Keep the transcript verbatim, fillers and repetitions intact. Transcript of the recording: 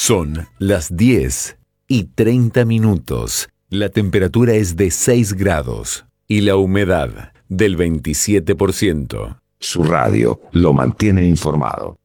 Son las diez y treinta minutos. La temperatura es de seis grados y la humedad del veintisiete por ciento. Su radio lo mantiene informado.